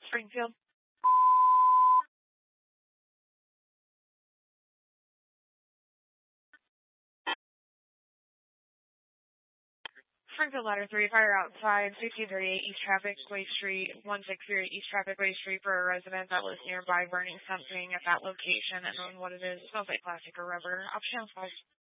Springfield. Springfield Ladder 3, fire outside, 1638 East Traffic Way Street, 160 East Traffic Way Street for a resident that was nearby burning something at that location. And knowing what it is, it smells like plastic or rubber. Option 5.